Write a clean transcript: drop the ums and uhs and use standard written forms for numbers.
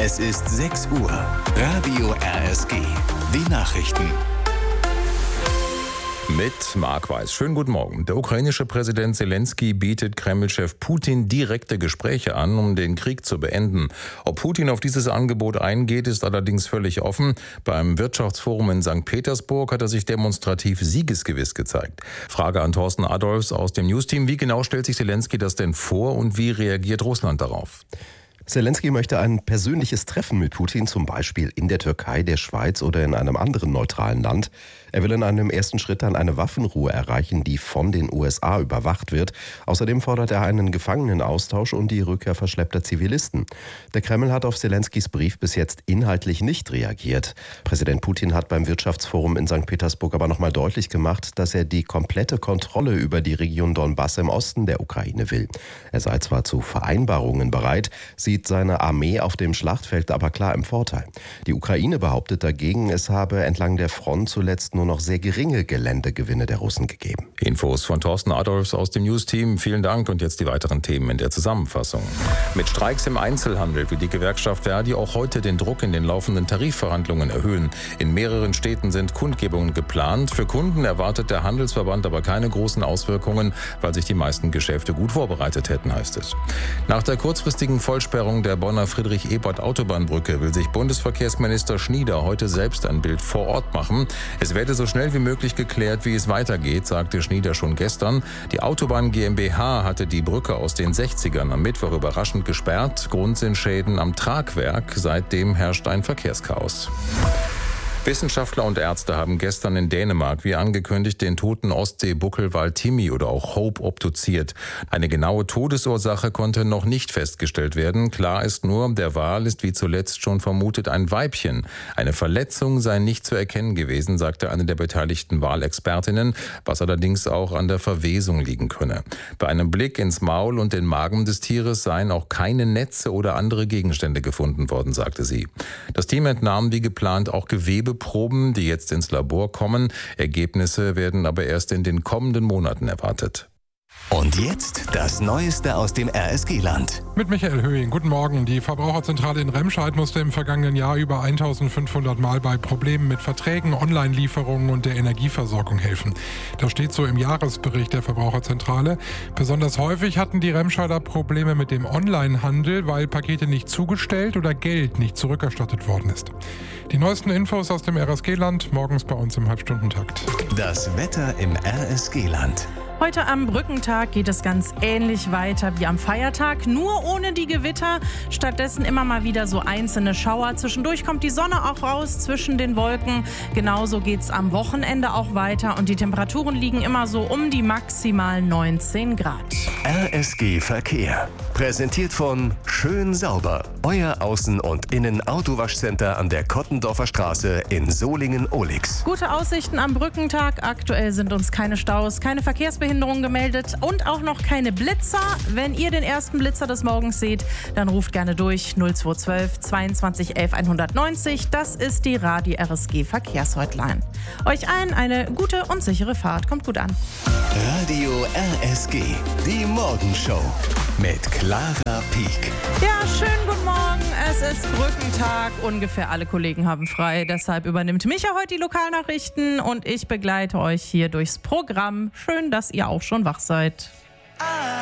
Es ist 6 Uhr. Radio RSG. Die Nachrichten. Mit Marc Weiß. Schönen guten Morgen. Der ukrainische Präsident Zelensky bietet Kreml-Chef Putin direkte Gespräche an, um den Krieg zu beenden. Ob Putin auf dieses Angebot eingeht, ist allerdings völlig offen. Beim Wirtschaftsforum in St. Petersburg hat er sich demonstrativ siegesgewiss gezeigt. Frage an Thorsten Adolfs aus dem Newsteam. Wie genau stellt sich Zelensky das denn vor und wie reagiert Russland darauf? Zelensky möchte ein persönliches Treffen mit Putin, zum Beispiel in der Türkei, der Schweiz oder in einem anderen neutralen Land. Er will in einem ersten Schritt dann eine Waffenruhe erreichen, die von den USA überwacht wird. Außerdem fordert er einen Gefangenenaustausch und die Rückkehr verschleppter Zivilisten. Der Kreml hat auf Zelenskys Brief bis jetzt inhaltlich nicht reagiert. Präsident Putin hat beim Wirtschaftsforum in St. Petersburg aber nochmal deutlich gemacht, dass er die komplette Kontrolle über die Region Donbass im Osten der Ukraine will. Er sei zwar zu Vereinbarungen bereit, sieht seine Armee auf dem Schlachtfeld aber klar im Vorteil. Die Ukraine behauptet dagegen, es habe entlang der Front zuletzt nur noch sehr geringe Geländegewinne der Russen gegeben. Infos von Thorsten Adolfs aus dem News-Team. Vielen Dank und jetzt die weiteren Themen in der Zusammenfassung. Mit Streiks im Einzelhandel will die Gewerkschaft Verdi auch heute den Druck in den laufenden Tarifverhandlungen erhöhen. In mehreren Städten sind Kundgebungen geplant. Für Kunden erwartet der Handelsverband aber keine großen Auswirkungen, weil sich die meisten Geschäfte gut vorbereitet hätten, heißt es. Nach der kurzfristigen Vollsperrung der Bonner Friedrich-Ebert-Autobahnbrücke will sich Bundesverkehrsminister Schnieder heute selbst ein Bild vor Ort machen. Es werde so schnell wie möglich geklärt, wie es weitergeht, sagte Schnieder schon gestern. Die Autobahn GmbH hatte die Brücke aus den 60ern am Mittwoch überraschend gesperrt. Grund sind Schäden am Tragwerk. Seitdem herrscht ein Verkehrschaos. Wissenschaftler und Ärzte haben gestern in Dänemark, wie angekündigt, den toten Ostseebuckelwal Timmy oder auch Hope obduziert. Eine genaue Todesursache konnte noch nicht festgestellt werden. Klar ist nur, der Wal ist wie zuletzt schon vermutet ein Weibchen. Eine Verletzung sei nicht zu erkennen gewesen, sagte eine der beteiligten Walexpertinnen, was allerdings auch an der Verwesung liegen könne. Bei einem Blick ins Maul und den Magen des Tieres seien auch keine Netze oder andere Gegenstände gefunden worden, sagte sie. Das Team entnahm wie geplant auch Gewebeproben, die jetzt ins Labor kommen. Ergebnisse werden aber erst in den kommenden Monaten erwartet. Und jetzt das Neueste aus dem RSG-Land. Mit Michael Höhing. Guten Morgen. Die Verbraucherzentrale in Remscheid musste im vergangenen Jahr über 1500 Mal bei Problemen mit Verträgen, Online-Lieferungen und der Energieversorgung helfen. Das steht so im Jahresbericht der Verbraucherzentrale. Besonders häufig hatten die Remscheider Probleme mit dem Online-Handel, weil Pakete nicht zugestellt oder Geld nicht zurückerstattet worden ist. Die neuesten Infos aus dem RSG-Land morgens bei uns im Halbstundentakt. Das Wetter im RSG-Land. Heute am Brückentag geht es ganz ähnlich weiter wie am Feiertag, nur ohne die Gewitter. Stattdessen immer mal wieder so einzelne Schauer. Zwischendurch kommt die Sonne auch raus zwischen den Wolken. Genauso geht es am Wochenende auch weiter und die Temperaturen liegen immer so um die maximal 19 Grad. RSG Verkehr. Präsentiert von Schön Sauber. Euer Außen- und Innen-Autowaschcenter an der Kottendorfer Straße in Solingen-Ohlix. Gute Aussichten am Brückentag. Aktuell sind uns keine Staus, keine Verkehrsbehinderungen gemeldet und auch noch keine Blitzer. Wenn ihr den ersten Blitzer des Morgens seht, dann ruft gerne durch 0212 22 11 190. Das ist die Radio RSG Verkehrshotline. Euch allen eine gute und sichere Fahrt. Kommt gut an. Radio RSG. Die Morgenshow mit Clara Pieck. Ja, schönen guten Morgen. Es ist Brückentag. Ungefähr alle Kollegen haben frei. Deshalb übernimmt Micha heute die Lokalnachrichten und ich begleite euch hier durchs Programm. Schön, dass ihr auch schon wach seid.